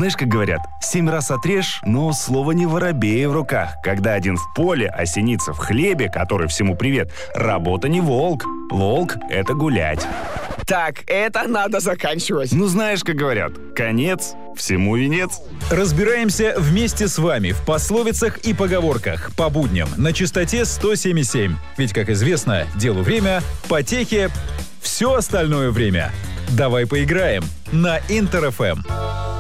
Знаешь, как говорят, 7 раз отрежь, но слово не воробей в руках. Когда один в поле, а синица в хлебе, который всему привет, работа не волк. Волк — это гулять. Так, это надо заканчивать. Ну, знаешь, как говорят, конец всему венец. Разбираемся вместе с вами в пословицах и поговорках по будням на частоте 107,7. Ведь, как известно, делу время, потехе — все остальное время. Давай поиграем на Интер ФМ.